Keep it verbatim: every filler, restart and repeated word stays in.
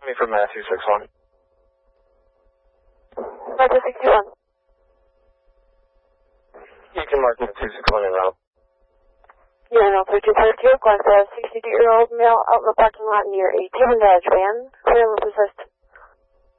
me from uh, two six one. Mark two six one. You can mark me two six one in route. Yeah, no, three two four two, going for a sixty-two-year-old male out in the parking lot near a Taylor Dodge van, clearly possessed.